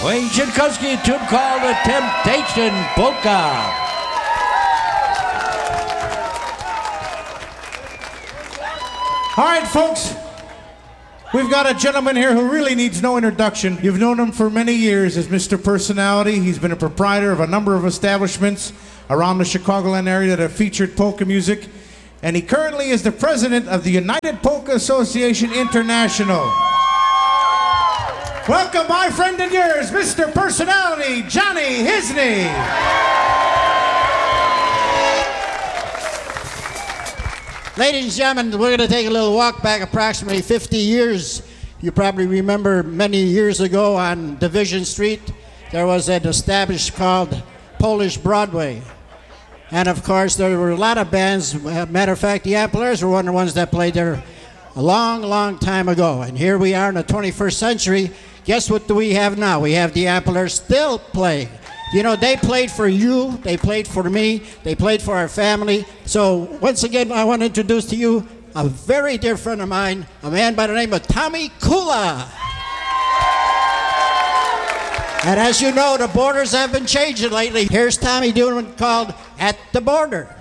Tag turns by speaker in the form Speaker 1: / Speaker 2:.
Speaker 1: Wayne Szynkowski, a tune called The Temptation Polka.
Speaker 2: All right, folks, we've got a gentleman here who really needs no introduction. You've known him for many years as Mr. Personality. He's been a proprietor of a number of establishments around the Chicagoland area that have featured polka music, and he currently is the president of the United Polka Association International. Welcome, my friend and yours, Mr. Personality, Johnny Hisney.
Speaker 3: Ladies and gentlemen, we're going to take a little walk back approximately 50 years. You probably remember many years ago on Division Street, there was an establishment called Polish Broadway. And of course, there were a lot of bands. Matter of fact, the Ampliers were one of the ones that played there a long, long time ago. And here we are in the 21st century. Guess what do we have now? We have the Ampliers still playing. You know, they played for you, they played for me, they played for our family. So once again, I want to introduce to you a very dear friend of mine, a man by the name of Tommy Kula. And as you know, the borders have been changing lately. Here's Tommy doing what's called At the Border.